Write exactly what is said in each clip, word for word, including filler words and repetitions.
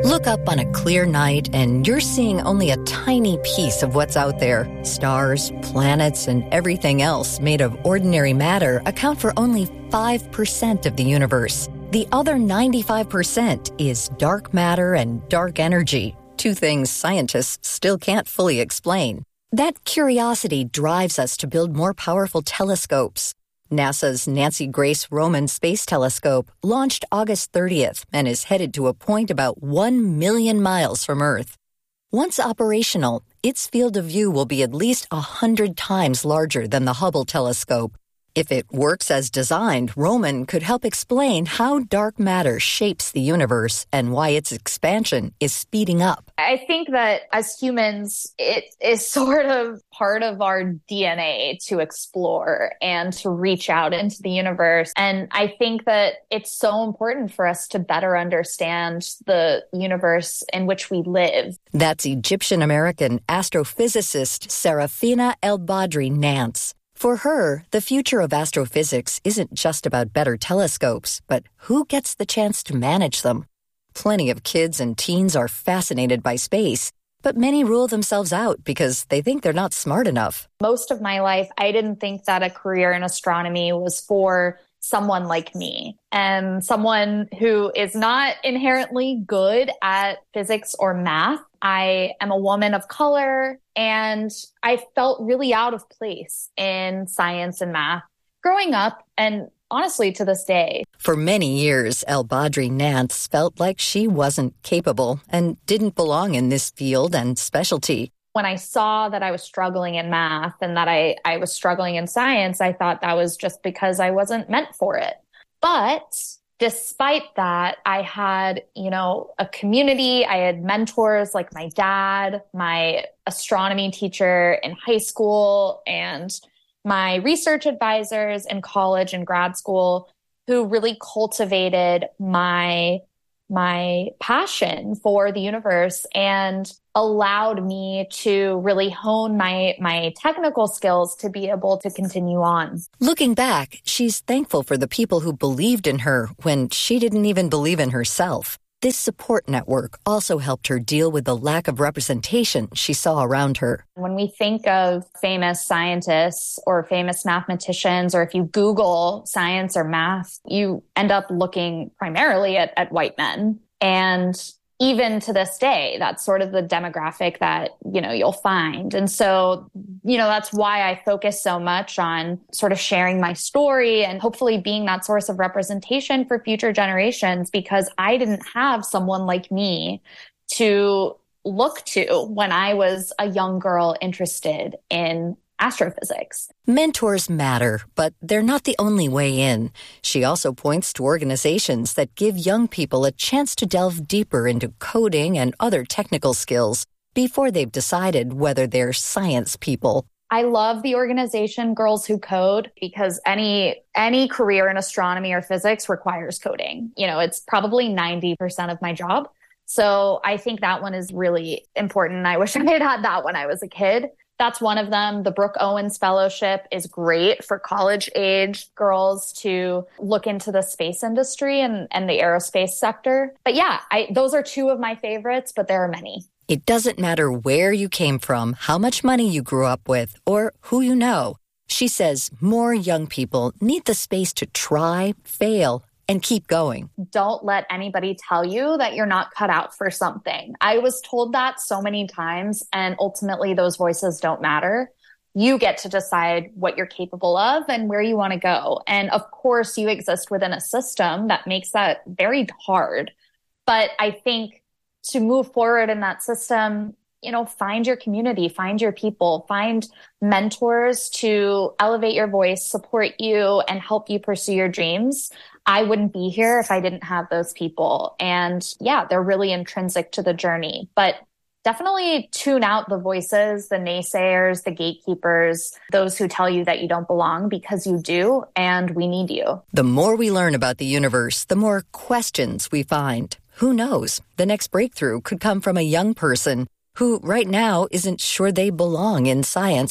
Look up on a clear night and you're seeing only a tiny piece of what's out there. Stars, planets, and everything else made of ordinary matter account for only five percent of the universe. The other ninety-five percent is dark matter and dark energy, two things scientists still can't fully explain. That curiosity drives us to build more powerful telescopes. NASA's Nancy Grace Roman Space Telescope launched August thirtieth and is headed to a point about one million miles from Earth. Once operational, its field of view will be at least one hundred times larger than the Hubble telescope. If it works as designed, Roman could help explain how dark matter shapes the universe and why its expansion is speeding up. I think that as humans, it is sort of part of our D N A to explore and to reach out into the universe. And I think that it's so important for us to better understand the universe in which we live. That's Egyptian-American astrophysicist Serafina El-Badri Nance. For her, the future of astrophysics isn't just about better telescopes, but who gets the chance to manage them. Plenty of kids and teens are fascinated by space, but many rule themselves out because they think they're not smart enough. Most of my life, I didn't think that a career in astronomy was for someone like me, and someone who is not inherently good at physics or math. I am a woman of color, and I felt really out of place in science and math growing up, and honestly to this day. For many years, El-Badri Nance felt like she wasn't capable and didn't belong in this field and specialty. When I saw that I was struggling in math and that I, I was struggling in science, I thought that was just because I wasn't meant for it. But despite that, I had, you know, a community. I had mentors like my dad, my astronomy teacher in high school, and my research advisors in college and grad school who really cultivated my my passion for the universe and allowed me to really hone my my technical skills to be able to continue on. Looking back, she's thankful for the people who believed in her when she didn't even believe in herself. This support network also helped her deal with the lack of representation she saw around her. When we think of famous scientists or famous mathematicians, or if you Google science or math, you end up looking primarily at, at white men. And even to this day, that's sort of the demographic that, you know, you'll find. And so, you know, that's why I focus so much on sort of sharing my story and hopefully being that source of representation for future generations, because I didn't have someone like me to look to when I was a young girl interested in astrophysics. Mentors matter, but they're not the only way in. She also points to organizations that give young people a chance to delve deeper into coding and other technical skills before they've decided whether they're science people. I love the organization Girls Who Code, because any any career in astronomy or physics requires coding. You know, it's probably ninety percent of my job. So I think that one is really important. I wish I had had that when I was a kid. That's one of them. The Brooke Owens Fellowship is great for college-age girls to look into the space industry and, and the aerospace sector. But yeah, I, those are two of my favorites, but there are many. It doesn't matter where you came from, how much money you grew up with, or who you know. She says more young people need the space to try, fail, and keep going. Don't let anybody tell you that you're not cut out for something. I was told that so many times, and ultimately those voices don't matter. You get to decide what you're capable of and where you want to go. And of course, you exist within a system that makes that very hard. But I think to move forward in that system, you know, find your community, find your people, find mentors to elevate your voice, support you, and help you pursue your dreams. I wouldn't be here if I didn't have those people. And yeah, they're really intrinsic to the journey. But definitely tune out the voices, the naysayers, the gatekeepers, those who tell you that you don't belong, because you do, and we need you. The more we learn about the universe, the more questions we find. Who knows? The next breakthrough could come from a young person who right now isn't sure they belong in science.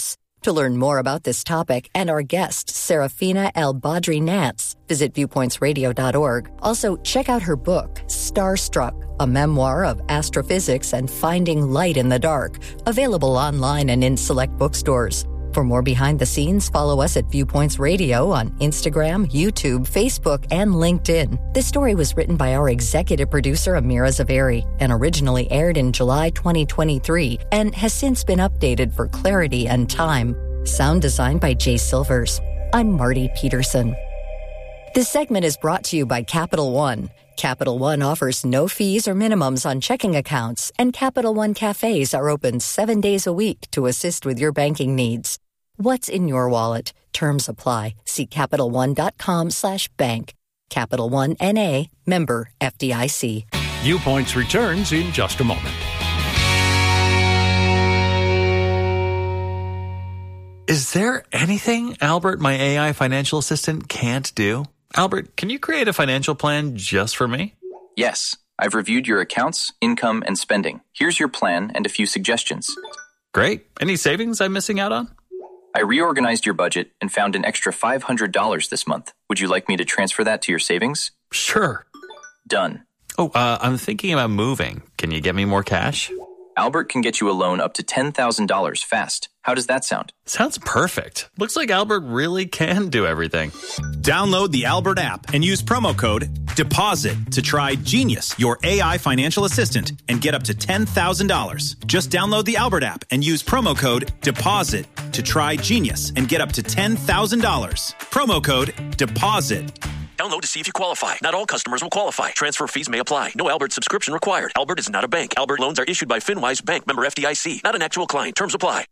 To learn more about this topic and our guest, Serafina El Badri Nance, visit viewpoints radio dot org. Also, check out her book, Starstruck, a memoir of astrophysics and finding light in the dark, available online and in select bookstores. For more behind the scenes, follow us at Viewpoints Radio on Instagram, YouTube, Facebook, and LinkedIn. This story was written by our executive producer, Amira Zaveri, and originally aired in July twenty twenty-three and has since been updated for clarity and time. Sound designed by Jay Silvers. I'm Marty Peterson. This segment is brought to you by Capital One. Capital One offers no fees or minimums on checking accounts, and Capital One cafes are open seven days a week to assist with your banking needs. What's in your wallet? Terms apply. See CapitalOne.com slash bank. Capital One N A, member F D I C. Viewpoints returns in just a moment. Is there anything Albert, my A I financial assistant, can't do? Albert, can you create a financial plan just for me? Yes. I've reviewed your accounts, income, and spending. Here's your plan and a few suggestions. Great. Any savings I'm missing out on? I reorganized your budget and found an extra five hundred dollars this month. Would you like me to transfer that to your savings? Sure. Done. Oh, uh, I'm thinking about moving. Can you get me more cash? Albert can get you a loan up to ten thousand dollars fast. How does that sound? Sounds perfect. Looks like Albert really can do everything. Download the Albert app and use promo code DEPOSIT to try Genius, your A I financial assistant, and get up to ten thousand dollars. Just download the Albert app and use promo code DEPOSIT to try Genius and get up to ten thousand dollars. Promo code DEPOSIT. Download to see if you qualify. Not all customers will qualify. Transfer fees may apply. No Albert subscription required. Albert is not a bank. Albert loans are issued by FinWise Bank, member F D I C. Not an actual client. Terms apply.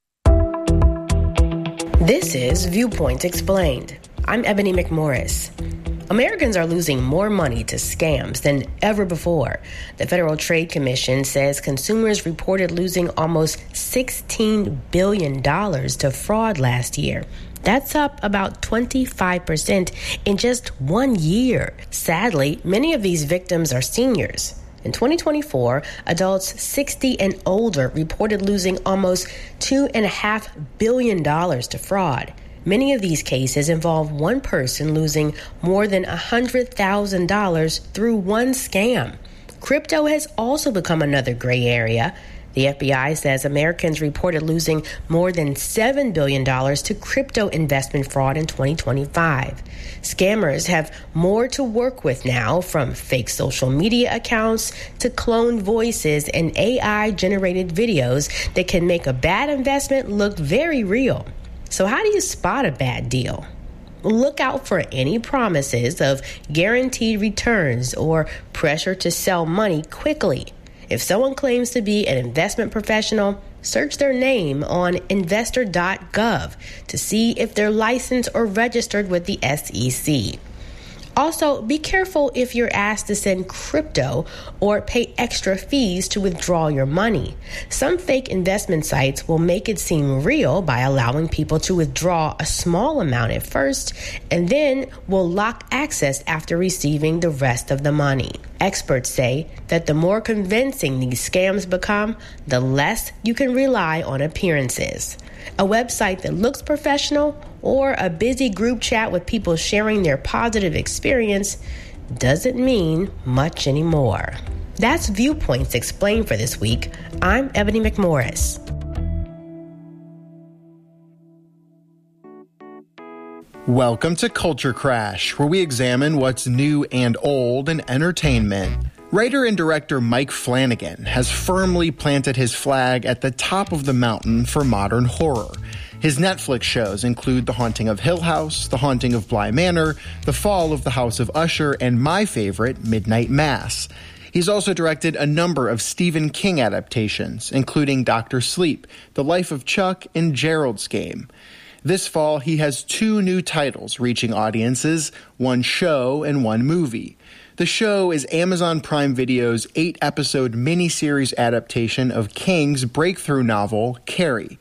This is Viewpoint Explained. I'm Ebony McMorris. Americans are losing more money to scams than ever before. The Federal Trade Commission says consumers reported losing almost sixteen billion dollars to fraud last year. That's up about twenty-five percent in just one year. Sadly, many of these victims are seniors. In twenty twenty-four, adults sixty and older reported losing almost two point five billion dollars to fraud. Many of these cases involve one person losing more than one hundred thousand dollars through one scam. Crypto has also become another gray area. The F B I says Americans reported losing more than seven billion dollars to crypto investment fraud in twenty twenty-five. Scammers have more to work with now, from fake social media accounts to cloned voices and A I-generated videos that can make a bad investment look very real. So how do you spot a bad deal? Look out for any promises of guaranteed returns or pressure to sell money quickly. If someone claims to be an investment professional, search their name on investor dot gov to see if they're licensed or registered with the S E C. Also, be careful if you're asked to send crypto or pay extra fees to withdraw your money. Some fake investment sites will make it seem real by allowing people to withdraw a small amount at first and then will lock access after receiving the rest of the money. Experts say that the more convincing these scams become, the less you can rely on appearances. A website that looks professional or a busy group chat with people sharing their positive experience doesn't mean much anymore. That's Viewpoints Explained for this week. I'm Ebony McMorris. Welcome to Culture Crash, where we examine what's new and old in entertainment. Writer and director Mike Flanagan has firmly planted his flag at the top of the mountain for modern horror. His Netflix shows include The Haunting of Hill House, The Haunting of Bly Manor, The Fall of the House of Usher, and my favorite, Midnight Mass. He's also directed a number of Stephen King adaptations, including Doctor Sleep, The Life of Chuck, and Gerald's Game. This fall, he has two new titles reaching audiences, one show and one movie. The show is Amazon Prime Video's eight-episode miniseries adaptation of King's breakthrough novel, Carrie.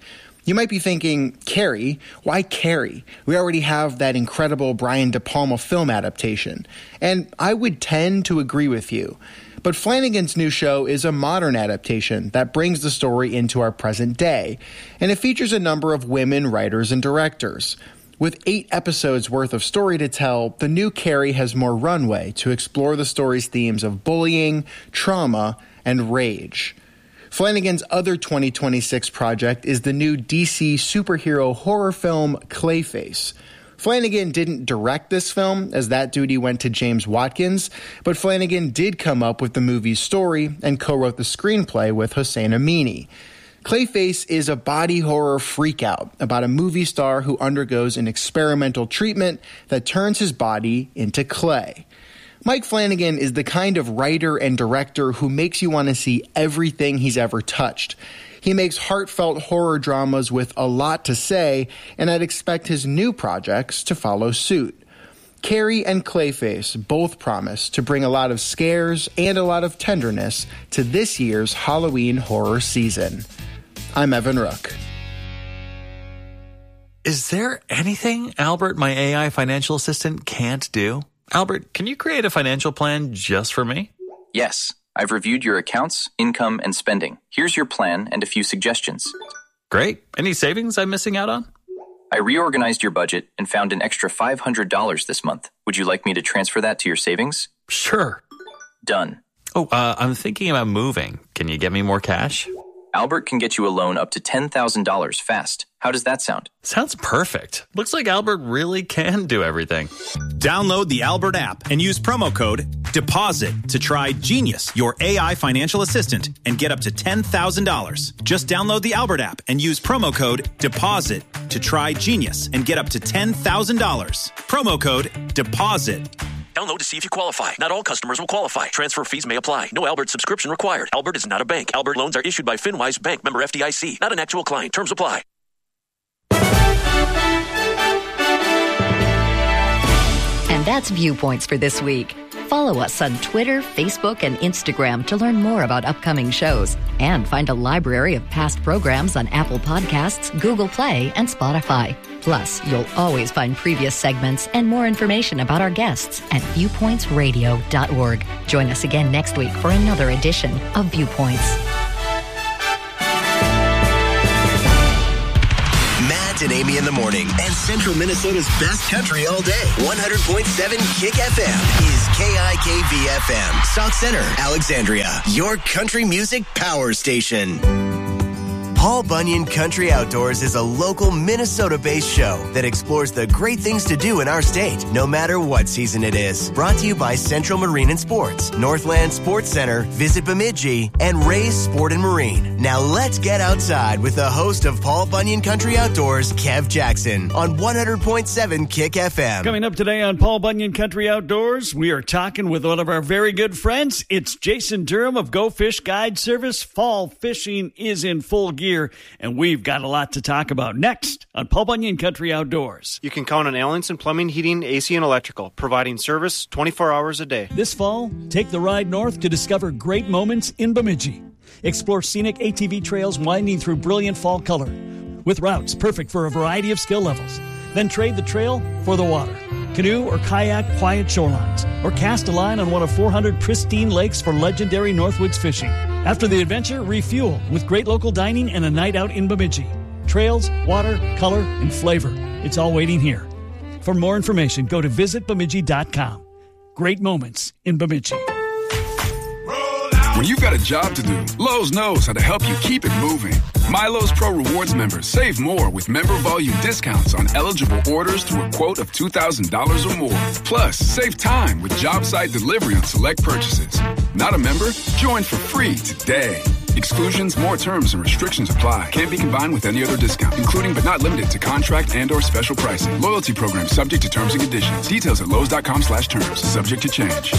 You might be thinking, Carrie? Why Carrie? We already have that incredible Brian De Palma film adaptation. And I would tend to agree with you. But Flanagan's new show is a modern adaptation that brings the story into our present day, and it features a number of women writers and directors. With eight episodes worth of story to tell, the new Carrie has more runway to explore the story's themes of bullying, trauma, and rage. Flanagan's other twenty twenty-six project is the new D C superhero horror film Clayface. Flanagan didn't direct this film, as that duty went to James Watkins, but Flanagan did come up with the movie's story and co-wrote the screenplay with Hossein Amini. Clayface is a body horror freakout about a movie star who undergoes an experimental treatment that turns his body into clay. Mike Flanagan is the kind of writer and director who makes you want to see everything he's ever touched. He makes heartfelt horror dramas with a lot to say, and I'd expect his new projects to follow suit. Carrie and Clayface both promise to bring a lot of scares and a lot of tenderness to this year's Halloween horror season. I'm Evan Rook. Is there anything Albert, my A I financial assistant, can't do? Albert, can you create a financial plan just for me? Yes. I've reviewed your accounts, income, and spending. Here's your plan and a few suggestions. Great. Any savings I'm missing out on? I reorganized your budget and found an extra five hundred dollars this month. Would you like me to transfer that to your savings? Sure. Done. Oh, uh, I'm thinking about moving. Can you get me more cash? Albert can get you a loan up to ten thousand dollars fast. How does that sound? Sounds perfect. Looks like Albert really can do everything. Download the Albert app and use promo code DEPOSIT to try Genius, your A I financial assistant, and get up to ten thousand dollars. Just download the Albert app and use promo code DEPOSIT to try Genius and get up to ten thousand dollars. Promo code DEPOSIT. Download to see if you qualify. Not all customers will qualify. Transfer fees may apply. No Albert subscription required. Albert is not a bank. Albert loans are issued by FinWise Bank, member F D I C. Not an actual client. Terms apply. And that's Viewpoints for this week. Follow us on Twitter, Facebook, and Instagram to learn more about upcoming shows and find a library of past programs on Apple Podcasts, Google Play, and Spotify. Plus, you'll always find previous segments and more information about our guests at viewpoints radio dot org. Join us again next week for another edition of Viewpoints. Matt and Amy in the morning, and Central Minnesota's best country all day. one hundred point seven Kick F M is K I K V F M. Sauk Center, Alexandria, your country music power station. Paul Bunyan Country Outdoors is a local Minnesota-based show that explores the great things to do in our state, no matter what season it is. Brought to you by Central Marine and Sports, Northland Sports Center, Visit Bemidji, and Ray's Sport and Marine. Now let's get outside with the host of Paul Bunyan Country Outdoors, Kev Jackson, on one hundred point seven Kick F M. Coming up today on Paul Bunyan Country Outdoors, we are talking with one of our very good friends. It's Jason Durham of Go Fish Guide Service. Fall fishing is in full gear, and we've got a lot to talk about next on Paul Bunyan Country Outdoors. You can count on Allenson Plumbing, Heating, A C, and Electrical, providing service twenty-four hours a day. This fall, take the ride north to discover great moments in Bemidji. Explore scenic A T V trails winding through brilliant fall color, with routes perfect for a variety of skill levels. Then trade the trail for the water. Canoe or kayak quiet shorelines, or cast a line on one of four hundred pristine lakes for legendary Northwoods fishing. After the adventure, refuel with great local dining and a night out in Bemidji. Trails, water, color, and flavor. It's all waiting here. For more information, go to visit bemidji dot com. Great moments in Bemidji. When you've got a job to do, Lowe's knows how to help you keep it moving. My Lowe's Pro Rewards members save more with member volume discounts on eligible orders through a quote of two thousand dollars or more. Plus, save time with job site delivery on select purchases. Not a member? Join for free today. Exclusions, more terms, and restrictions apply. Can't be combined with any other discount, including but not limited to contract and or special pricing. Loyalty program subject to terms and conditions. Details at lowes dot com slash terms. Subject to change.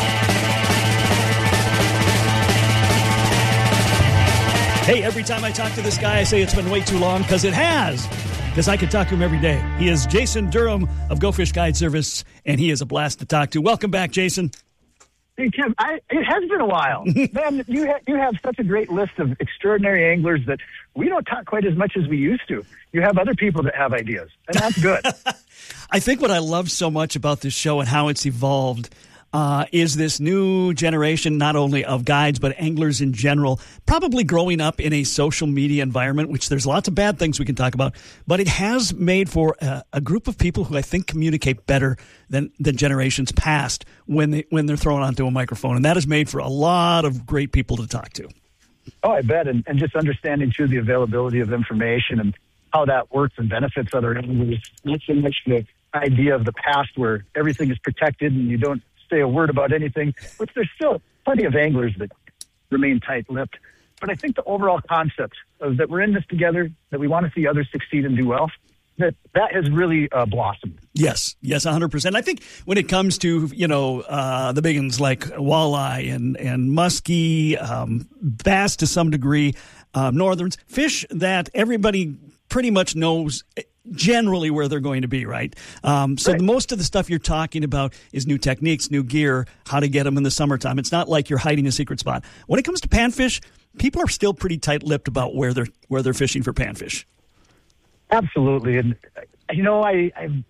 Hey, every time I talk to this guy, I say it's been way too long, because it has. Because I could talk to him every day. He is Jason Durham of Go Fish Guide Service, and he is a blast to talk to. Welcome back, Jason. Hey, Tim, I, it has been a while. Man, you, ha- you have such a great list of extraordinary anglers that we don't talk quite as much as we used to. You have other people that have ideas, and that's good. I think what I love so much about this show and how it's evolved uh, is this new generation, not only of guides, but anglers in general, probably growing up in a social media environment, which there's lots of bad things we can talk about, but it has made for a, a group of people who I think communicate better than, than generations past when, they, when they're thrown onto a microphone. And that has made for a lot of great people to talk to. Oh, I bet. And, and just understanding, too, the availability of information and how that works and benefits other anglers. Not so much the idea of the past where everything is protected and you don't say a word about anything, which there's still plenty of anglers that remain tight-lipped. But I think the overall concept of that we're in this together, that we want to see others succeed and do well, that that has really uh, blossomed. Yes, yes, one hundred percent. I think when it comes to, you know, uh, the big ones like walleye and, and muskie, um, bass to some degree, um, northerns, fish that everybody pretty much knows generally where they're going to be, right? Um, so right. The, most of the stuff you're talking about is new techniques, new gear, how to get them in the summertime. It's not like you're hiding a secret spot. When it comes to panfish, people are still pretty tight-lipped about where they're where they're fishing for panfish. Absolutely, and you know, I I,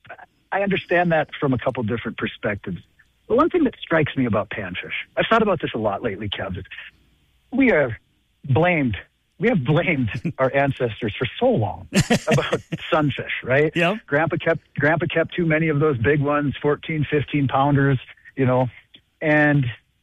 I understand that from a couple different perspectives. The one thing that strikes me about panfish, I've thought about this a lot lately, Kev, is we are blamed. We have blamed our ancestors for so long about sunfish, right? Yeah. Grandpa kept Grandpa kept too many of those big ones, fourteen, fifteen pounders, you know, and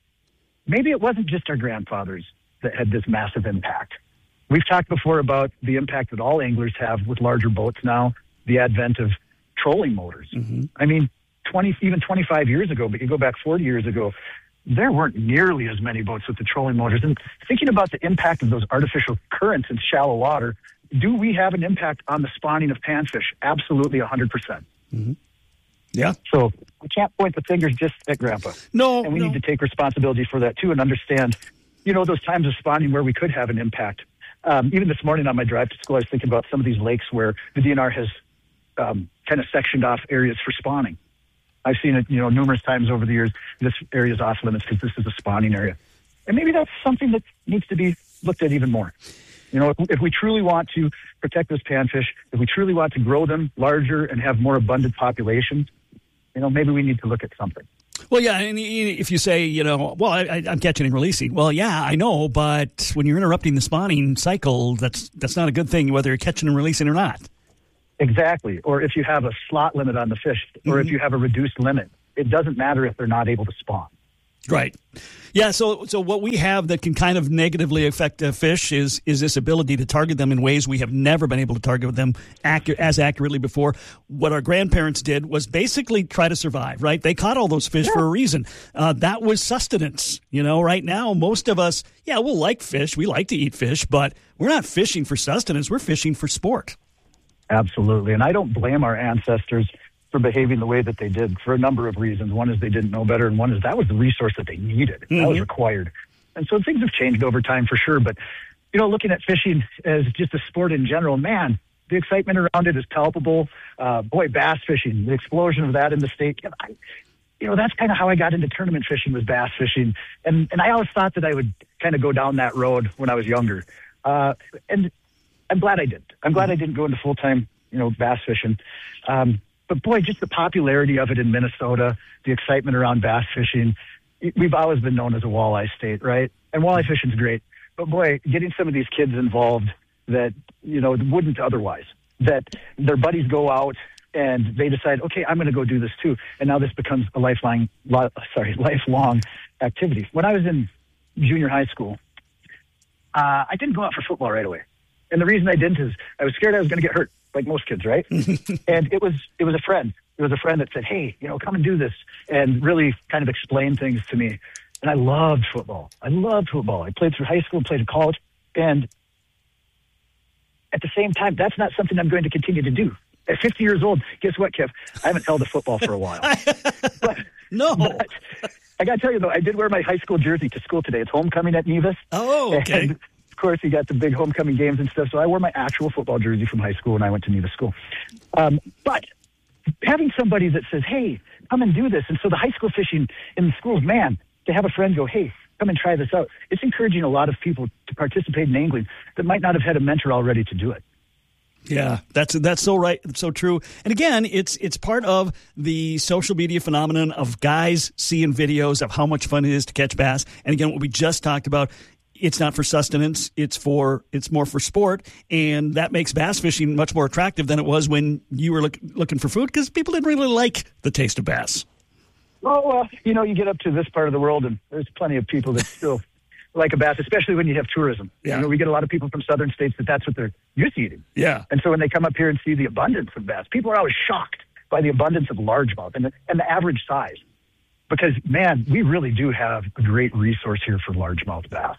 maybe it wasn't just our grandfathers that had this massive impact. We've talked before about the impact that all anglers have with larger boats now, the advent of trolling motors. Mm-hmm. I mean, twenty, even twenty-five years ago, but you go back forty years ago, there weren't nearly as many boats with the trolling motors. And thinking about the impact of those artificial currents in shallow water, do we have an impact on the spawning of panfish? Absolutely one hundred percent. Mm-hmm. Yeah. So we can't point the fingers just at Grandpa. No. And we no. need to take responsibility for that, too, and understand, you know, those times of spawning where we could have an impact. Um, even this morning on my drive to school, I was thinking about some of these lakes where the D N R has um, kind of sectioned off areas for spawning. I've seen it, you know, numerous times over the years. This area is off limits because this is a spawning area. And maybe that's something that needs to be looked at even more. You know, if, if we truly want to protect those panfish, if we truly want to grow them larger and have more abundant populations, you know, maybe we need to look at something. Well, yeah, and if you say, you know, well, I, I'm catching and releasing. Well, yeah, I know, but when you're interrupting the spawning cycle, that's that's not a good thing, whether you're catching and releasing or not. Exactly. Or if you have a slot limit on the fish, or mm-hmm. if you have a reduced limit, it doesn't matter if they're not able to spawn. Right. Yeah, so so what we have that can kind of negatively affect a fish is is this ability to target them in ways we have never been able to target them accurate, as accurately before. What our grandparents did was basically try to survive, right? They caught all those fish yeah. for a reason. Uh, that was sustenance. You know, right now, most of us, yeah, we'll like fish. We like to eat fish, but we're not fishing for sustenance. We're fishing for sport. Absolutely. And I don't blame our ancestors for behaving the way that they did for a number of reasons. One is they didn't know better, and one is that was the resource that they needed. Mm-hmm. That was required. And so things have changed over time for sure. But, you know, looking at fishing as just a sport in general, man, the excitement around it is palpable. Uh, boy, bass fishing, the explosion of that in the state. I, you know, that's kind of how I got into tournament fishing, was bass fishing. And, and I always thought that I would kind of go down that road when I was younger. Uh, and I'm glad I did. I'm glad I didn't go into full-time, you know, bass fishing. Um, but boy, just the popularity of it in Minnesota, the excitement around bass fishing. We've always been known as a walleye state, right? And walleye fishing's great. But boy, getting some of these kids involved that, you know, wouldn't otherwise, that their buddies go out and they decide, okay, I'm going to go do this too. And now this becomes a lifelong, li- sorry, lifelong activity. When I was in junior high school, uh, I didn't go out for football right away. And the reason I didn't is I was scared I was going to get hurt, like most kids, right? And it was it was a friend. It was a friend that said, hey, you know, come and do this, and really kind of explained things to me. And I loved football. I loved football. I played through high school and played in college. And at the same time, that's not something I'm going to continue to do. At fifty years old, guess what, Kev? I haven't held a football for a while. but, no. But I got to tell you, though, I did wear my high school jersey to school today. It's homecoming at Nevis. Oh, okay. And of course, you got the big homecoming games and stuff. So I wore my actual football jersey from high school when I went to Nevis school. Um, but having somebody that says, hey, come and do this. And so the high school fishing in the schools, man, to have a friend go, hey, come and try this out. It's encouraging a lot of people to participate in angling that might not have had a mentor already to do it. Yeah, that's that's so right, so true. And again, it's it's part of the social media phenomenon of guys seeing videos of how much fun it is to catch bass. And again, what we just talked about, it's not for sustenance; it's for it's more for sport, and that makes bass fishing much more attractive than it was when you were look, looking for food, because people didn't really like the taste of bass. Well, well, you know, you get up to this part of the world, and there's plenty of people that still like a bass, especially when you have tourism. Yeah. You know, we get a lot of people from southern states that that's what they're used to eating. Yeah. And so when they come up here and see the abundance of bass, people are always shocked by the abundance of largemouth and the, and the average size. Because, man, we really do have a great resource here for largemouth bass.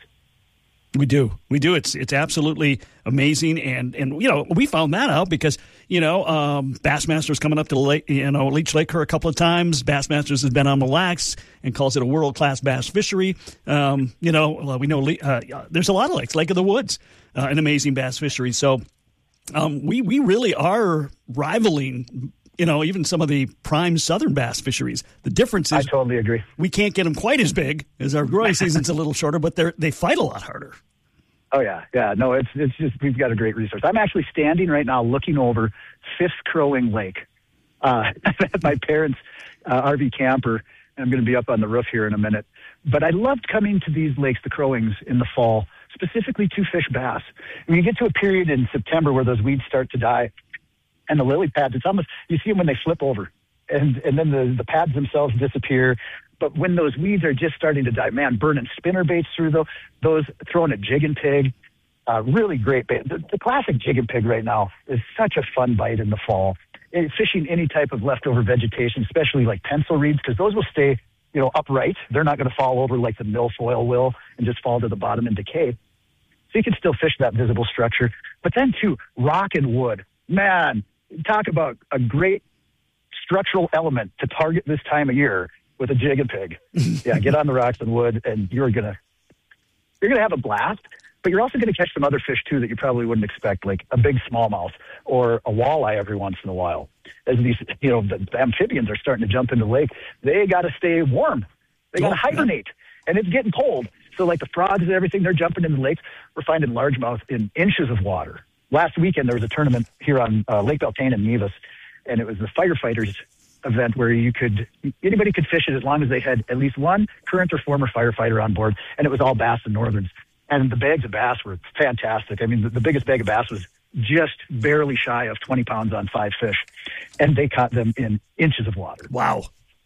We do. We do. It's it's absolutely amazing. And, and you know, we found that out because, you know, um, Bassmaster's coming up to Lake, you know, Leech Lake a couple of times. Bassmasters has been on Mille Lacs and calls it a world-class bass fishery. Um, you know, well, we know uh, there's a lot of lakes, Lake of the Woods, uh, an amazing bass fishery. So um, we, we really are rivaling, you know, even some of the prime southern bass fisheries. The difference is I totally agree. We can't get them quite as big as our growing season's a little shorter, but they they fight a lot harder. Oh, yeah. Yeah. No, it's it's just we've got a great resource. I'm actually standing right now looking over Fifth Crowing Lake. Uh, at my parents' uh, R V camper, and I'm going to be up on the roof here in a minute. But I loved coming to these lakes, the Crowings, in the fall, specifically to fish bass. When you get to a period in September where those weeds start to die, and the lily pads, it's almost, you see them when they flip over, and, and then the, the pads themselves disappear. But when those weeds are just starting to die, man, burning spinner baits through those, those throwing a jig and pig, uh, really great bait. The, the classic jig and pig right now is such a fun bite in the fall. And fishing any type of leftover vegetation, especially like pencil reeds, because those will stay, you know, upright. They're not going to fall over like the milfoil will and just fall to the bottom and decay. So you can still fish that visible structure. But then, too, rock and wood. Man, talk about a great structural element to target this time of year with a jig and pig. Yeah, get on the rocks and wood, and you're gonna you're gonna have a blast. But you're also gonna catch some other fish too that you probably wouldn't expect, like a big smallmouth or a walleye every once in a while. As these, you know, the, the amphibians are starting to jump into the lake, they got to stay warm. They got to oh, hibernate, yeah. And it's getting cold. So like the frogs and everything, they're jumping in the lakes. We're finding largemouth in inches of water. Last weekend, there was a tournament here on uh, Lake Beltane in Nevis, and it was the firefighters event where you could, anybody could fish it as long as they had at least one current or former firefighter on board, and it was all bass and northerns. And the bags of bass were fantastic. I mean, the, the biggest bag of bass was just barely shy of twenty pounds on five fish, and they caught them in inches of water. Wow.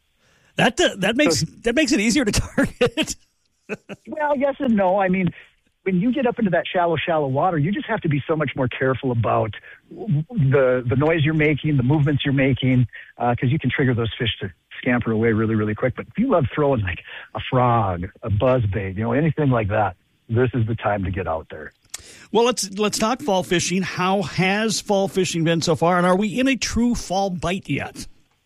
That uh, that makes so, that makes it easier to target. Well, yes and no. I mean, when you get up into that shallow, shallow water, you just have to be so much more careful about the the noise you're making, the movements you're making, because uh, you can trigger those fish to scamper away really, really quick. But if you love throwing like a frog, a buzzbait, you know, anything like that, this is the time to get out there. Well, let's let's talk fall fishing. How has fall fishing been so far, and are we in a true fall bite yet?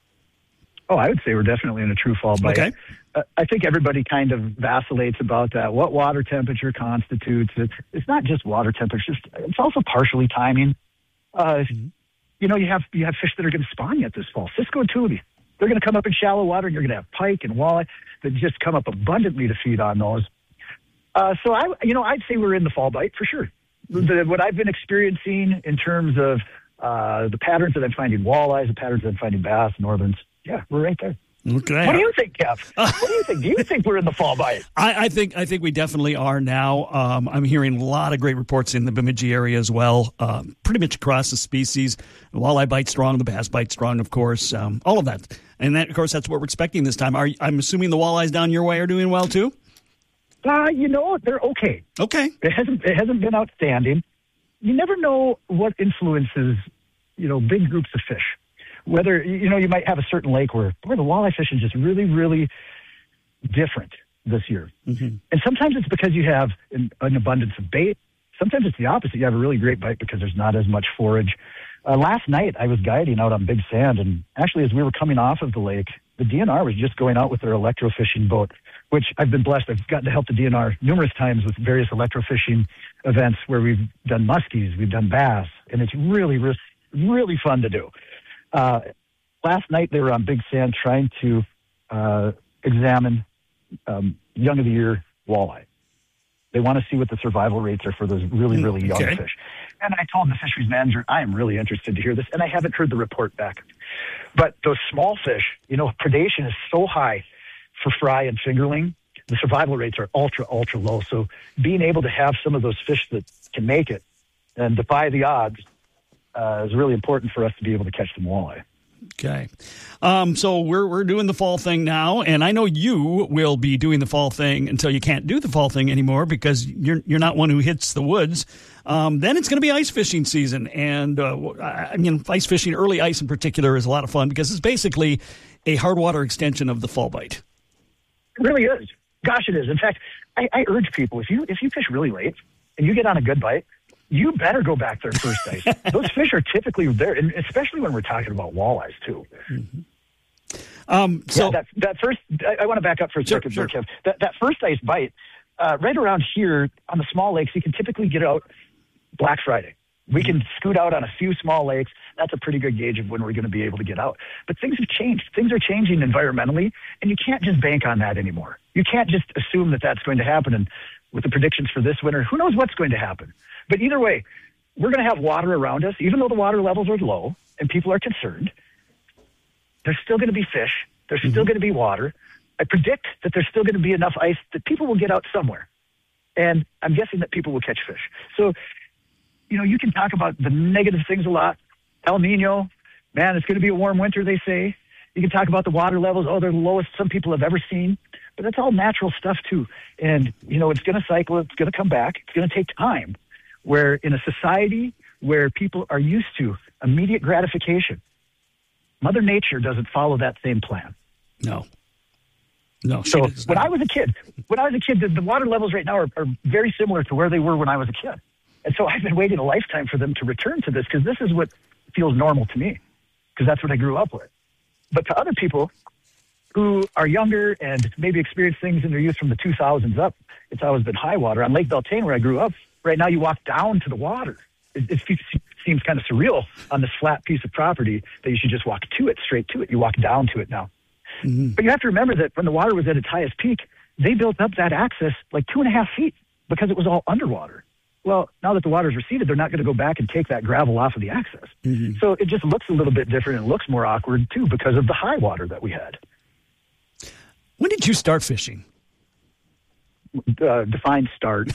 Oh, I would say we're definitely in a true fall bite. Okay. Uh, I think everybody kind of vacillates about that. What water temperature constitutes it? It's not just water temperature; it's also partially timing. Uh, mm-hmm. You know, you have you have fish that are going to spawn yet this fall. Cisco and tubby, they're going to come up in shallow water, and you're going to have pike and walleye that just come up abundantly to feed on those. Uh, so, I, you know, I'd say we're in the fall bite for sure. The, what I've been experiencing in terms of uh, the patterns that I'm finding walleyes, the patterns that I'm finding bass, northerns, yeah, we're right there. Okay. What do you think, Kev? What do you think? Do you think we're in the fall bite? I, I think I think we definitely are now. Um, I'm hearing a lot of great reports in the Bemidji area as well, uh, pretty much across the species. The walleye bite strong, the bass bite strong, of course, um, all of that. And, that, of course, that's what we're expecting this time. Are, I'm assuming the walleyes down your way are doing well, too? Uh, you know, they're okay. Okay. It hasn't it hasn't been outstanding. You never know what influences, you know, big groups of fish. Whether, you know, you might have a certain lake where, where the walleye fishing is just really, really different this year. Mm-hmm. And sometimes it's because you have an, an abundance of bait. Sometimes it's the opposite. You have a really great bite because there's not as much forage. Uh, last night, I was guiding out on Big Sand, and actually as we were coming off of the lake, the D N R was just going out with their electrofishing boat, which I've been blessed. I've gotten to help the D N R numerous times with various electrofishing events where we've done muskies, we've done bass, and it's really, really, really fun to do. Uh, last night they were on Big Sand trying to uh, examine um, young of the year walleye. They want to see what the survival rates are for those really, really young okay. fish. And I told the fisheries manager, I am really interested to hear this, and I haven't heard the report back. But those small fish, you know, predation is so high for fry and fingerling, the survival rates are ultra, ultra low. So being able to have some of those fish that can make it and defy the odds uh, is really important for us to be able to catch some walleye. Okay. Um, so we're we're doing the fall thing now, and I know you will be doing the fall thing until you can't do the fall thing anymore because you're you're not one who hits the woods. Um, then it's going to be ice fishing season, and uh, I mean, ice fishing, early ice in particular, is a lot of fun because it's basically a hard water extension of the fall bite. It really is. Gosh, it is. In fact, I, I urge people, if you if you fish really late and you get on a good bite, you better go back there first ice. Those fish are typically there, and especially when we're talking about walleyes, too. Mm-hmm. Um, so yeah, that, that first, I, I want to back up for a sure, second, sure. Kev. That, that first ice bite, uh, right around here on the small lakes, you can typically get out Black Friday. We can scoot out on a few small lakes. That's a pretty good gauge of when we're going to be able to get out. But things have changed. Things are changing environmentally, and you can't just bank on that anymore. You can't just assume that that's going to happen. And with the predictions for this winter, who knows what's going to happen? But either way, we're going to have water around us, even though the water levels are low and people are concerned. There's still going to be fish. There's mm-hmm. still going to be water. I predict that there's still going to be enough ice that people will get out somewhere. And I'm guessing that people will catch fish. So, you know, you can talk about the negative things a lot. El Nino, man, it's going to be a warm winter, they say. You can talk about the water levels. Oh, they're the lowest some people have ever seen. But that's all natural stuff, too. And, you know, it's going to cycle. It's going to come back. It's going to take time. Where in a society where people are used to immediate gratification, Mother Nature doesn't follow that same plan. No. No. So when I was a kid, when I was a kid, the, the water levels right now are, are very similar to where they were when I was a kid. And so I've been waiting a lifetime for them to return to this because this is what feels normal to me because that's what I grew up with. But to other people who are younger and maybe experience things in their youth from the two thousands up, it's always been high water. On Lake Beltane, where I grew up, right now you walk down to the water. It, it seems kind of surreal on this flat piece of property that you should just walk to it, straight to it. You walk down to it now. Mm-hmm. But you have to remember that when the water was at its highest peak, they built up that access like two and a half feet because it was all underwater. Well, now that the water's receded, they're not going to go back and take that gravel off of the access. Mm-hmm. So it just looks a little bit different and looks more awkward, too, because of the high water that we had. When did you start fishing? Uh, define start.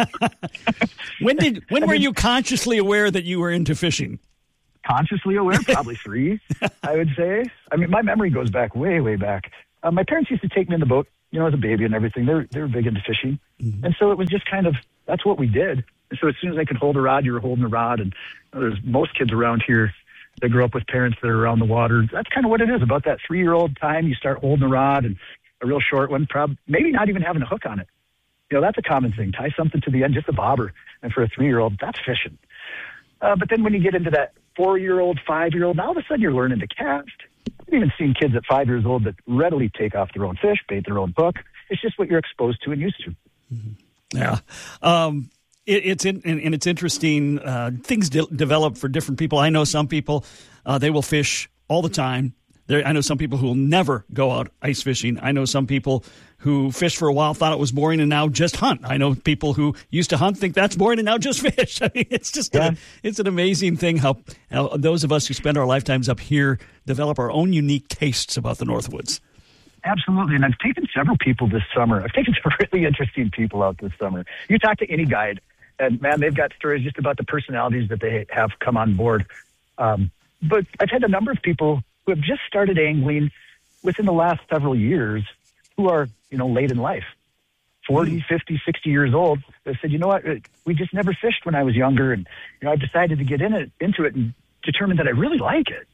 when did when I were mean, you consciously aware that you were into fishing? Consciously aware? Probably three, I would say. I mean, my memory goes back way, way back. Uh, my parents used to take me in the boat, you know, as a baby and everything. They were, they were big into fishing. Mm-hmm. And so it was just kind of, that's what we did. And so as soon as I could hold a rod, you were holding a rod. And you know, there's most kids around here that grew up with parents that are around the water. That's kind of what it is. About that three-year-old time, you start holding a rod and a real short one, prob- maybe not even having a hook on it. You know, that's a common thing. Tie something to the end, just a bobber. And for a three-year-old, that's fishing. Uh, but then when you get into that four-year-old, five-year-old, now all of a sudden you're learning to cast. I've even seen kids at five years old that readily take off their own fish, bait their own hook. It's just what you're exposed to and used to. Mm-hmm. Yeah. Um, it, it's in, and, and it's interesting. Uh, things de- develop for different people. I know some people, uh, they will fish all the time. There, I know some people who will never go out ice fishing. I know some people who fished for a while, thought it was boring, and now just hunt. I know people who used to hunt, think that's boring, and now just fish. I mean, it's just yeah. a, it's an amazing thing how, how those of us who spend our lifetimes up here develop our own unique tastes about the Northwoods. Absolutely, and I've taken several people this summer. I've taken some really interesting people out this summer. You talk to any guide, and, man, they've got stories just about the personalities that they have come on board. Um, but I've had a number of people who have just started angling within the last several years who are, you know, late in life, forty, fifty, sixty years old. They said, you know what, we just never fished when I was younger, and, you know, I decided to get in it, into it and determined that I really like it.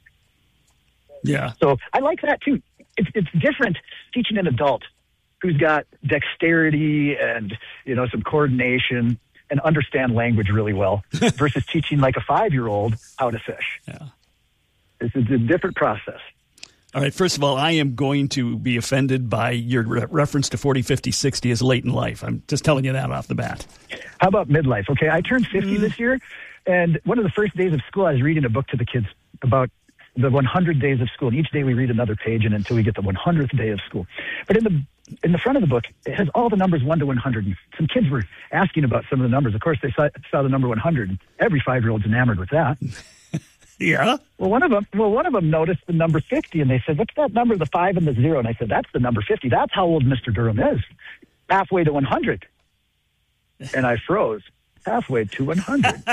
Yeah. So I like that, too. It's, it's different teaching an adult who's got dexterity and, you know, some coordination and understand language really well versus teaching like a five-year-old how to fish. Yeah. It's, it's a different process. All right, first of all, I am going to be offended by your re- reference to forty, fifty, sixty as late in life. I'm just telling you that off the bat. How about midlife? Okay, I turned fifty mm. this year, and one of the first days of school, I was reading a book to the kids about the one hundred days of school. And each day we read another page and until we get the one hundredth day of school. But in the in the front of the book, it has all the numbers one to one hundred. And some kids were asking about some of the numbers. Of course, they saw, saw the number one hundred. Every five-year-old's enamored with that. Yeah. Well, one of them, well, one of them noticed the number fifty, and they said, "What's that number? The five and the zero?" And I said, "That's the number fifty. That's how old Mister Durham is. Halfway to one hundred." And I froze. Halfway to one hundred.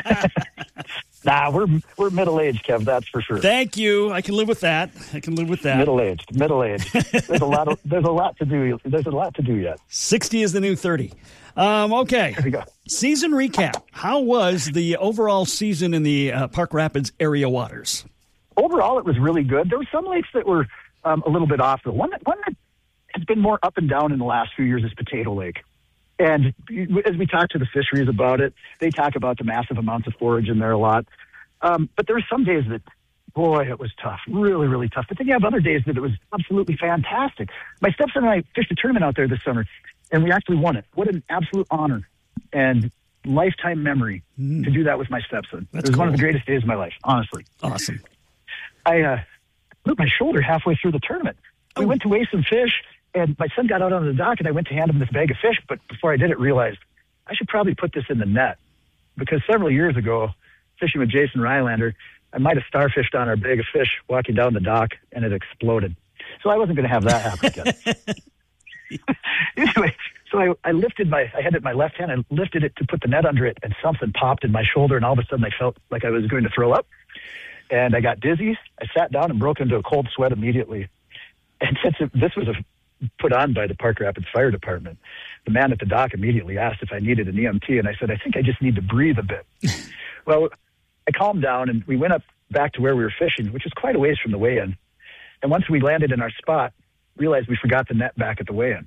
Nah, we're we're middle-aged, Kev, that's for sure. Thank you. I can live with that. I can live with that. Middle-aged, middle-aged. There's a lot of there's a lot to do. There's a lot to do yet. sixty is the new thirty. Um, okay. There we go. Season recap. How was the overall season in the uh, Park Rapids area waters? Overall, it was really good. There were some lakes that were um, a little bit off. The one that one that has been more up and down in the last few years is Potato Lake. And as we talk to the fisheries about it, they talk about the massive amounts of forage in there a lot. Um, but there were some days that, boy, it was tough, really, really tough. But then you have other days that it was absolutely fantastic. My stepson and I fished a tournament out there this summer, and we actually won it. What an absolute honor and lifetime memory mm. to do that with my stepson. That's it was cool. one of the greatest days of my life, honestly. Awesome. I uh, hurt my shoulder halfway through the tournament. We oh. went to weigh some fish. And my son got out on the dock, and I went to hand him this bag of fish. But before I did it, realized I should probably put this in the net. Because several years ago, fishing with Jason Rylander, I might have starfished on our bag of fish walking down the dock, and it exploded. So I wasn't going to have that happen again. Anyway, so I, I lifted my, I had it in my left hand, I lifted it to put the net under it, and something popped in my shoulder, and all of a sudden I felt like I was going to throw up. And I got dizzy. I sat down and broke into a cold sweat immediately. And since it, this was a put on by the Park Rapids Fire Department, the man at the dock immediately asked if I needed an E M T, and I said, I think I just need to breathe a bit. Well, I calmed down, and we went up back to where we were fishing, which was quite a ways from the weigh-in. And once we landed in our spot, realized we forgot the net back at the weigh-in.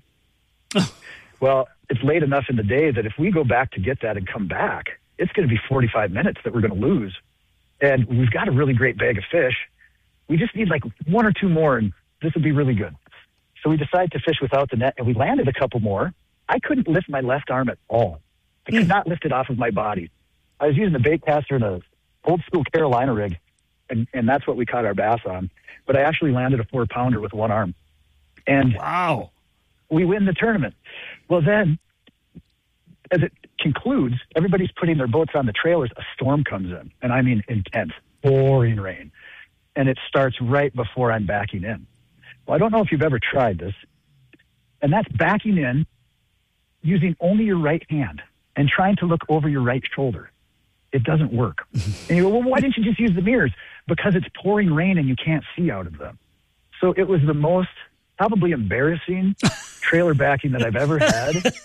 Well, it's late enough in the day that if we go back to get that and come back, it's going to be forty-five minutes that we're going to lose. And we've got a really great bag of fish. We just need like one or two more, and this will be really good. So we decided to fish without the net, and we landed a couple more. I couldn't lift my left arm at all. I could mm. not lift it off of my body. I was using a bait caster and a old school Carolina rig, and, and that's what we caught our bass on. But I actually landed a four pounder with one arm. And wow, we win the tournament. Well, then, as it concludes, everybody's putting their boats on the trailers. A storm comes in, and I mean intense, pouring rain. And it starts right before I'm backing in. Well, I don't know if you've ever tried this, and that's backing in using only your right hand and trying to look over your right shoulder. It doesn't work. And you go, well, why didn't you just use the mirrors? Because it's pouring rain and you can't see out of them. So it was the most probably embarrassing trailer backing that I've ever had.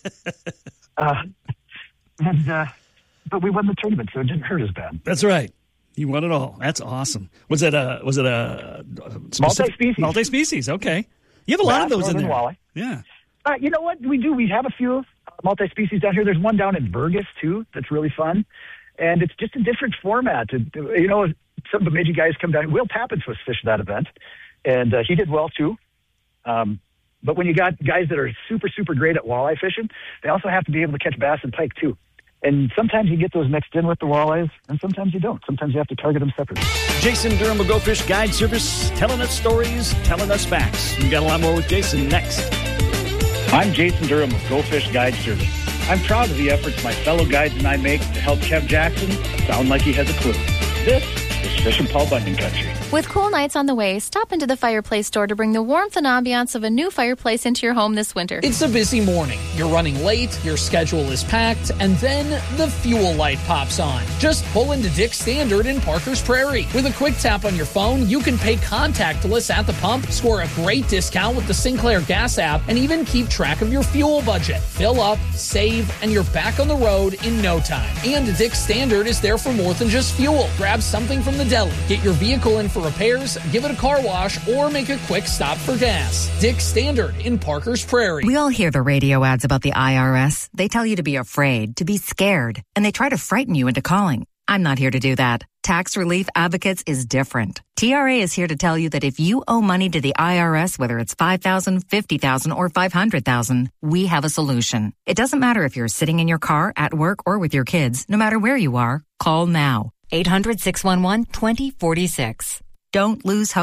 Uh, and uh, but we won the tournament, so it didn't hurt as bad. That's right. You won it all. That's awesome. Was it a was it a, a multi-species? Multi-species. Okay. You have a lot Bass, of those in there. Walleye. Yeah. Uh, you know what we do? We have a few multi-species down here. There's one down in Burgess too that's really fun, and it's just a different format. You know, some of the major guys come down. Will Tappins was fished that event, and uh, he did well too. Um, but when you got guys that are super super great at walleye fishing, they also have to be able to catch bass and pike too. And sometimes you get those mixed in with the walleyes, and sometimes you don't. Sometimes you have to target them separately. Jason Durham of Go Fish Guide Service, telling us stories, telling us facts. We got a lot more with Jason next. I'm Jason Durham of Go Fish Guide Service. I'm proud of the efforts my fellow guides and I make to help Kev Jackson sound like he has a clue. This is Fishin' Paul Bunyan Country. With cool nights on the way, stop into the fireplace store to bring the warmth and ambiance of a new fireplace into your home this winter. It's a busy morning. You're running late, your schedule is packed, and then the fuel light pops on. Just pull into Dick's Standard in Parker's Prairie. With a quick tap on your phone, you can pay contactless at the pump, score a great discount with the Sinclair Gas app, and even keep track of your fuel budget. Fill up, save, and you're back on the road in no time. And Dick's Standard is there for more than just fuel. Grab something from the deli, get your vehicle in for repairs, give it a car wash, or make a quick stop for gas. Dick's Standard in Parker's Prairie. We all hear the radio ads about the I R S. They tell you to be afraid, to be scared, and they try to frighten you into calling. I'm not here to do that. Tax Relief Advocates is different. T R A is here to tell you that if you owe money to the I R S, whether it's five thousand dollars, fifty thousand dollars, or five hundred thousand dollars, we have a solution. It doesn't matter if you're sitting in your car, at work, or with your kids. No matter where you are, call now. eight hundred, six one one, two zero four six. Don't lose hope.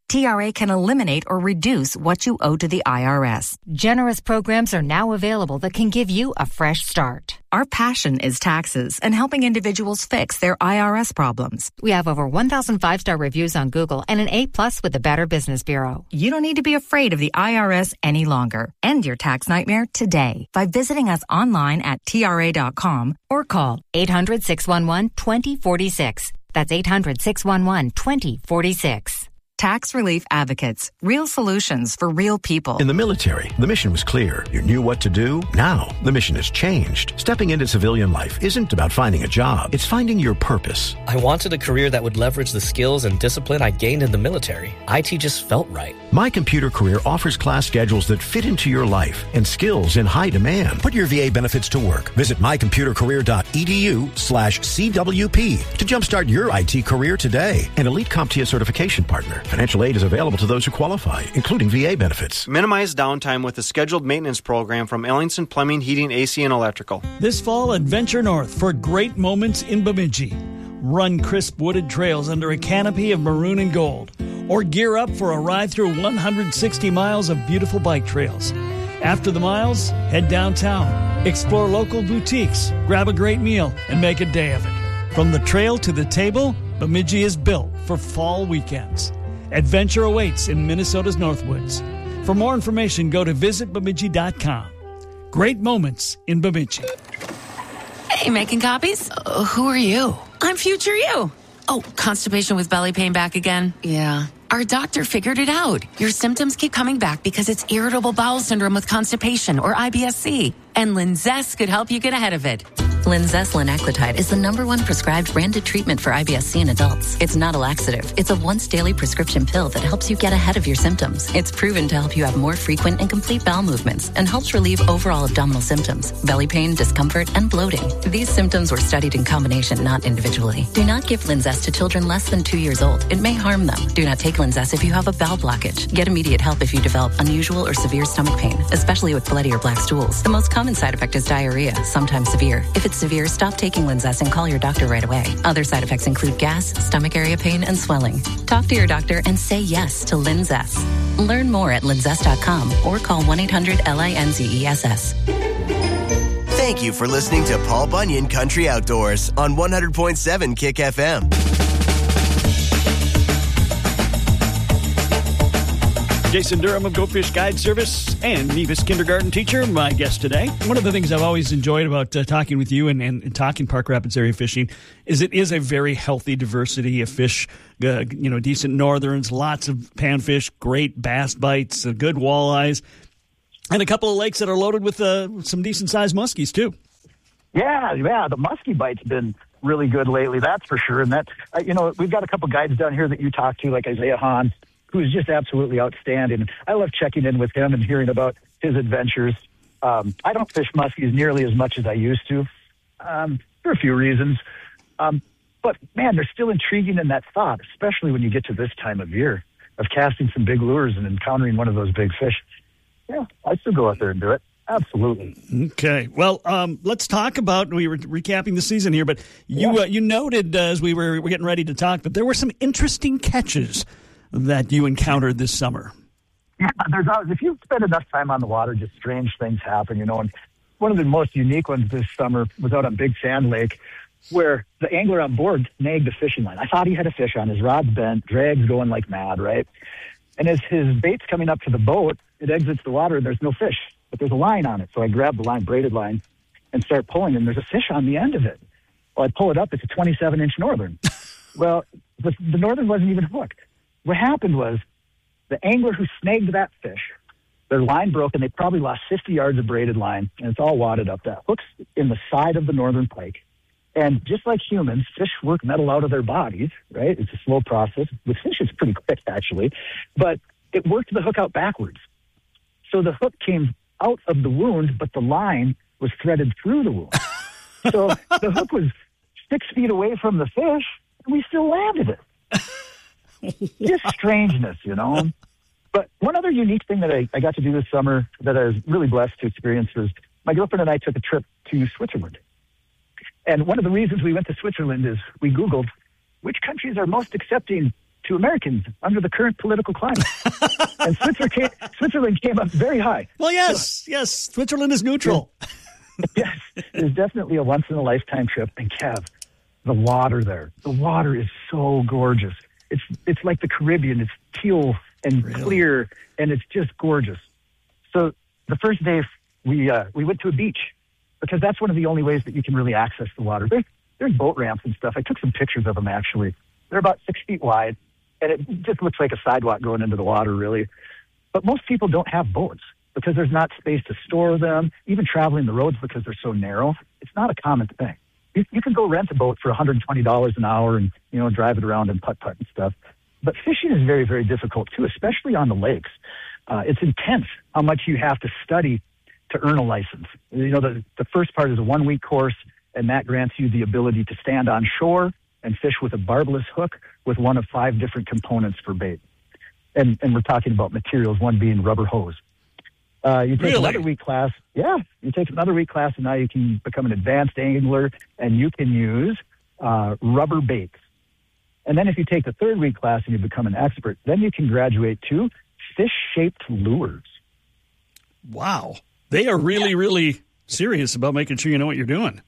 T R A can eliminate or reduce what you owe to the I R S. Generous programs are now available that can give you a fresh start. Our passion is taxes and helping individuals fix their I R S problems. We have over one thousand five-star reviews on Google and an A plus with the Better Business Bureau. You don't need to be afraid of the I R S any longer. End your tax nightmare today by visiting us online at T R A dot com or call eight hundred, six one one, two zero four six. That's eight hundred, six one one, two zero four six. Tax Relief Advocates. Real solutions for real people. In the military, the mission was clear. You knew what to do. Now, the mission has changed. Stepping into civilian life isn't about finding a job. It's finding your purpose. I wanted a career that would leverage the skills and discipline I gained in the military. I T just felt right. My Computer Career offers class schedules that fit into your life and skills in high demand. Put your V A benefits to work. Visit my computer career dot e d u slash C W P to jumpstart your I T career today. An elite CompTIA certification partner. Financial aid is available to those who qualify, including V A benefits. Minimize downtime with a scheduled maintenance program from Ellingson Plumbing, Heating, A C, and Electrical. This fall, adventure north for great moments in Bemidji. Run crisp wooded trails under a canopy of maroon and gold, or gear up for a ride through one hundred sixty miles of beautiful bike trails. After the miles, head downtown, explore local boutiques, grab a great meal, and make a day of it. From the trail to the table, Bemidji is built for fall weekends. Adventure awaits in Minnesota's Northwoods. For more information, go to visit bemidji dot com. Great moments in Bemidji. Hey, making copies? Uh, who are you? I'm future you. Oh, constipation with belly pain back again? Yeah. Our doctor figured it out. Your symptoms keep coming back because it's irritable bowel syndrome with constipation, or I B S C. And Linzess could help you get ahead of it. Linzess linaclotide is the number one prescribed branded treatment for I B S C in adults. It's not a laxative. It's a once daily prescription pill that helps you get ahead of your symptoms. It's proven to help you have more frequent and complete bowel movements and helps relieve overall abdominal symptoms, belly pain, discomfort, and bloating. These symptoms were studied in combination, not individually. Do not give Linzess to children less than two years old. It may harm them. Do not take Linzess if you have a bowel blockage. Get immediate help if you develop unusual or severe stomach pain, especially with bloody or black stools. The most common side effect is diarrhea, sometimes severe. If it's severe, stop taking Linzess and call your doctor right away. Other side effects include gas, stomach area pain, and swelling. Talk to your doctor and say yes to Linzess. Learn more at linzess dot com or call one eight hundred L I N Z E S S. Thank you for listening to Paul Bunyan Country Outdoors on one hundred point seven Kick F M. Jason Durham of Go Fish Guide Service and Nevis kindergarten teacher, my guest today. One of the things I've always enjoyed about uh, talking with you and, and, and talking Park Rapids area fishing is it is a very healthy diversity of fish, uh, you know, decent northerns, lots of panfish, great bass bites, uh, good walleyes, and a couple of lakes that are loaded with uh, some decent-sized muskies, too. Yeah, yeah, the muskie bite's been really good lately, that's for sure. And that, uh, you know, we've got a couple guides down here that you talk to, like Isaiah Hahn, who's just absolutely outstanding. I love checking in with him and hearing about his adventures. Um, I don't fish muskies nearly as much as I used to, um, for a few reasons. Um, but, man, they're still intriguing in that thought, especially when you get to this time of year, of casting some big lures and encountering one of those big fish. Yeah, I still go out there and do it. Absolutely. Okay. Well, um, let's talk about, we were recapping the season here, but you yeah. uh, you noted uh, as we were, were getting ready to talk that there were some interesting catches that you encountered this summer. Yeah, there's always, if you spend enough time on the water, just strange things happen, you know. And one of the most unique ones this summer was out on Big Sand Lake, where the angler on board snagged a fishing line. I thought he had a fish on. His rod's bent, drag's going like mad, right? And as his bait's coming up to the boat, it exits the water and there's no fish, but there's a line on it. So I grab the line, braided line, and start pulling, and there's a fish on the end of it. Well, I pull it up. It's a twenty-seven inch northern. Well, the, the northern wasn't even hooked. What happened was the angler who snagged that fish, their line broke, and they probably lost fifty yards of braided line, and it's all wadded up. That hook's in the side of the northern pike. And just like humans, fish work metal out of their bodies, right? It's a slow process. With fish, it's pretty quick, actually. But it worked the hook out backwards. So the hook came out of the wound, but the line was threaded through the wound. So the hook was six feet away from the fish, and we still landed it. Just strangeness, you know. But one other unique thing that I, I got to do this summer that I was really blessed to experience was my girlfriend and I took a trip to Switzerland. And one of the reasons we went to Switzerland is we Googled which countries are most accepting to Americans under the current political climate. And Switzerland came, Switzerland came up very high. Well, yes, so, yes, Switzerland is neutral. Yes, it is definitely a once-in-a-lifetime trip. And Kev, the water there, the water is so gorgeous. It's it's like the Caribbean. It's teal and really? clear, and it's just gorgeous. So the first day we uh, we went to a beach because that's one of the only ways that you can really access the water. There's, there's boat ramps and stuff. I took some pictures of them, actually. They're about six feet wide, and it just looks like a sidewalk going into the water, really. But most people don't have boats because there's not space to store them, even traveling the roads because they're so narrow. It's not a common thing. You, you can go rent a boat for one hundred twenty dollars an hour and, you know, drive it around and putt-putt and stuff. But fishing is very, very difficult, too, especially on the lakes. Uh, it's intense how much you have to study to earn a license. You know, the, the first part is a one-week course, and that grants you the ability to stand on shore and fish with a barbless hook with one of five different components for bait. And, and we're talking about materials, one being rubber hose. Uh, you take really? another week class. Yeah, you take another week class, and now you can become an advanced angler, and you can use uh, rubber baits. And then if you take the third week class and you become an expert, then you can graduate to fish-shaped lures. Wow. They are really, yeah. really serious about making sure you know what you're doing.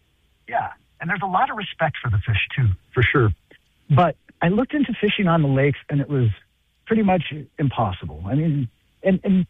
Yeah, and there's a lot of respect for the fish, too, for sure. But I looked into fishing on the lakes, and it was pretty much impossible. I mean, and, and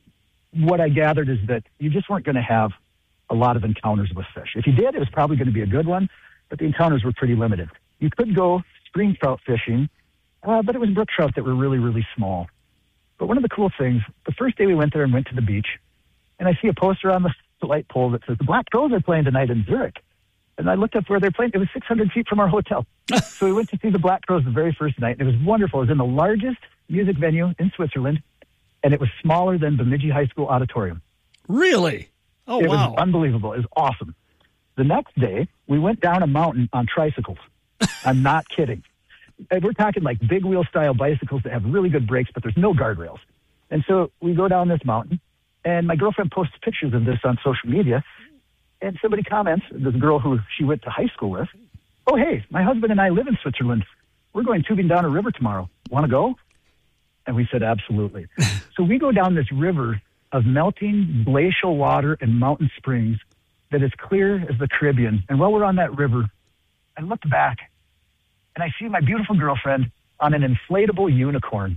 what I gathered is that you just weren't going to have a lot of encounters with fish. If you did, it was probably going to be a good one, but the encounters were pretty limited. You could go spring trout fishing, uh, but it was brook trout that were really, really small. But one of the cool things, the first day we went there and went to the beach, and I see a poster on the light pole that says, the Black Crows are playing tonight in Zurich. And I looked up where they're playing. It was six hundred feet from our hotel. So we went to see the Black Crows the very first night, and it was wonderful. It was in the largest music venue in Switzerland, and it was smaller than Bemidji High School Auditorium. Really? Oh, it wow. It was unbelievable. It was awesome. The next day, we went down a mountain on tricycles. I'm not kidding. And we're talking like big wheel style bicycles that have really good brakes, but there's no guardrails. And so we go down this mountain, and my girlfriend posts pictures of this on social media, and somebody comments, this girl who she went to high school with, oh, hey, my husband and I live in Switzerland. We're going tubing down a river tomorrow. Want to go? And we said, absolutely. So we go down this river of melting glacial water and mountain springs that is clear as the Caribbean. And while we're on that river, I looked back, and I see my beautiful girlfriend on an inflatable unicorn.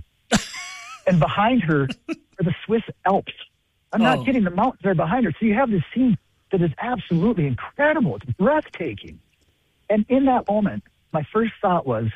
And behind her are the Swiss Alps. I'm not Oh. kidding. The mountains are behind her. So you have this scene that is absolutely incredible. It's breathtaking. And in that moment, my first thought was,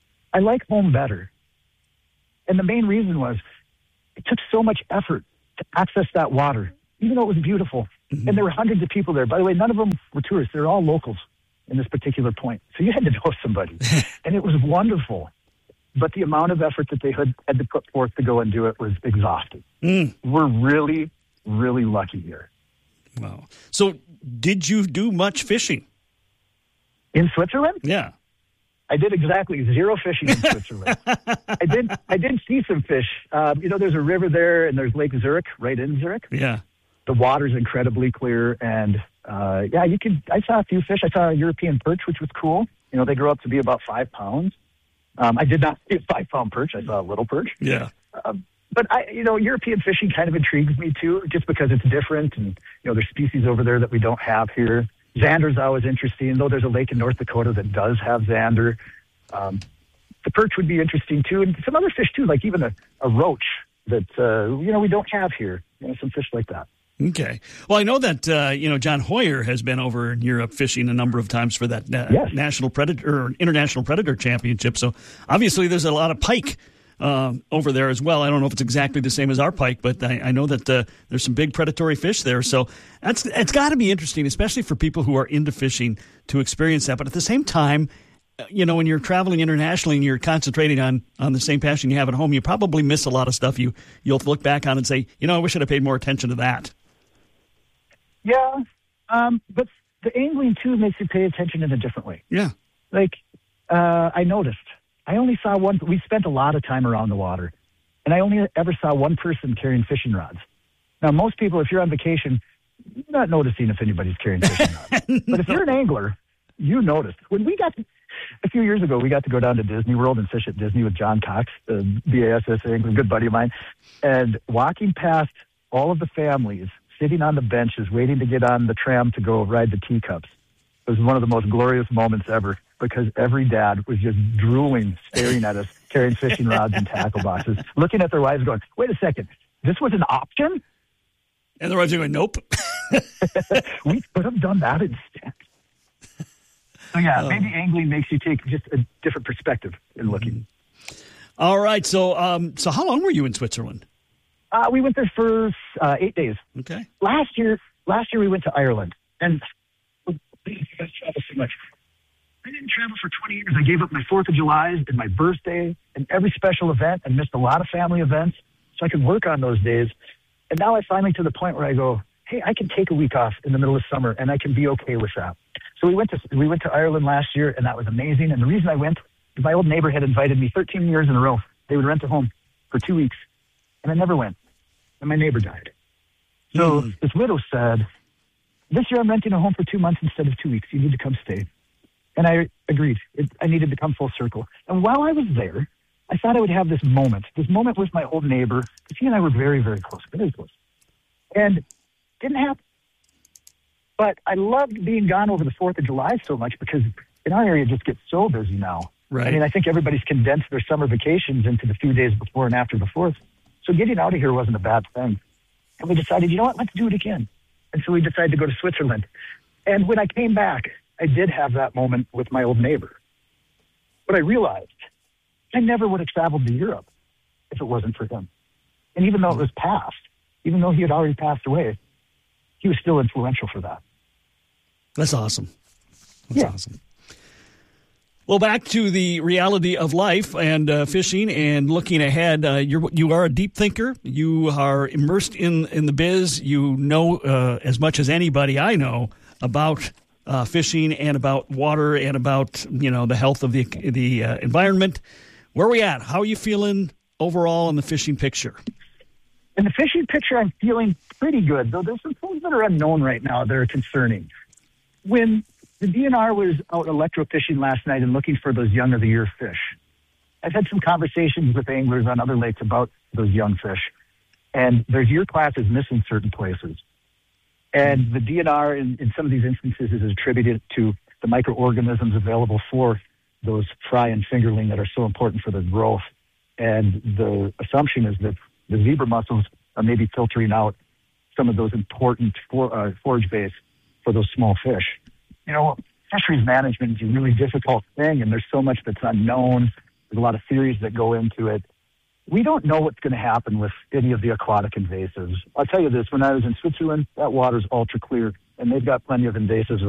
I like home better. And the main reason was it took so much effort to access that water, even though it was beautiful. Mm-hmm. And there were hundreds of people there. By the way, none of them were tourists. They were all locals in this particular point. So you had to know somebody. And it was wonderful. But the amount of effort that they had, had to put forth to go and do it was exhausting. Mm. We're really, really lucky here. Wow. So did you do much fishing? In Switzerland? Yeah. I did exactly zero fishing in Switzerland. I did I did see some fish. Um, you know, there's a river there, and there's Lake Zurich right in Zurich. Yeah. The water's incredibly clear, and uh, yeah, you could. I saw a few fish. I saw a European perch, which was cool. You know, they grow up to be about five pounds. Um, I did not see a five-pound perch. I saw a little perch. Yeah. Um, but I, you know, European fishing kind of intrigues me too, just because it's different, and you know, there's species over there that we don't have here. Zander's always interesting, though there's a lake in North Dakota that does have zander. Um, the perch would be interesting, too, and some other fish, too, like even a, a roach that, uh, you know, we don't have here, you know, some fish like that. Okay. Well, I know that, uh, you know, John Hoyer has been over in Europe fishing a number of times for that uh, yes. National Predator or International Predator Championship, so obviously there's a lot of pike uh, over there as well. I don't know if it's exactly the same as our pike, but I, I know that uh, there's some big predatory fish there. So that's it's got to be interesting, especially for people who are into fishing, to experience that. But at the same time, you know, when you're traveling internationally and you're concentrating on, on the same passion you have at home, you probably miss a lot of stuff you, you'll look back on and say, you know, I wish I'd have paid more attention to that. Yeah, um, but the angling, too, makes you pay attention in a different way. Yeah. Like, uh, I noticed. I only saw one. We spent a lot of time around the water, and I only ever saw one person carrying fishing rods. Now, most people, if you're on vacation, you're not noticing if anybody's carrying fishing rods. But if you're an angler, you notice. When we got to, A few years ago, we got to go down to Disney World and fish at Disney with John Cox, the B A S S A, a good buddy of mine. And walking past all of the families sitting on the benches waiting to get on the tram to go ride the teacups, it was one of the most glorious moments ever, because every dad was just drooling, staring at us, carrying fishing rods and tackle boxes, looking at their wives going, wait a second, this was an option? And the wives are going, nope. We could have done that instead. So, yeah, oh. maybe angling makes you take just a different perspective in looking. All right. So, um, so how long were you in Switzerland? Uh, we went there for uh, eight days. Okay. Last year, last year we went to Ireland, and I travel so much. I didn't travel for twenty years. I gave up my Fourth of July and my birthday and every special event, and missed a lot of family events, so I could work on those days. And now I finally to the point where I go, hey, I can take a week off in the middle of summer, and I can be okay with that. So we went to we went to Ireland last year, and that was amazing. And the reason I went is my old neighbor had invited me thirteen years in a row. They would rent a home for two weeks, and I never went. And my neighbor died. So mm. this widow said, this year I'm renting a home for two months instead of two weeks. You need to come stay. And I agreed. It, I needed to come full circle. And while I was there, I thought I would have this moment, this moment with my old neighbor, because he and I were very, very close, very close. And didn't happen. But I loved being gone over the Fourth of July so much, because in our area it just gets so busy now. Right. I mean, I think everybody's condensed their summer vacations into the few days before and after the Fourth. So getting out of here wasn't a bad thing. And we decided, you know what, let's do it again. And so we decided to go to Switzerland. And when I came back, I did have that moment with my old neighbor. But I realized I never would have traveled to Europe if it wasn't for him. And even though it was past, even though he had already passed away, he was still influential for that. That's awesome. That's yeah. awesome. Well, back to the reality of life and uh, fishing and looking ahead. Uh, you're, you are a deep thinker. You are immersed in, in the biz. You know uh, as much as anybody I know about uh, fishing and about water and about, you know, the health of the the uh, environment. Where are we at? How are you feeling overall in the fishing picture? In the fishing picture, I'm feeling pretty good, though there's some things that are unknown right now that are concerning. When the D N R was out electrofishing last night and looking for those young of the year fish, I've had some conversations with anglers on other lakes about those young fish, and their year class is missing certain places. And the D N R in, in some of these instances is attributed to the microorganisms available for those fry and fingerling that are so important for their growth. And the assumption is that the zebra mussels are maybe filtering out some of those important for, uh, forage base for those small fish. You know, fisheries management is a really difficult thing, and there's so much that's unknown. There's a lot of theories that go into it. We don't know what's going to happen with any of the aquatic invasives. I'll tell you this, when I was in Switzerland, that water's ultra clear, and they've got plenty of invasives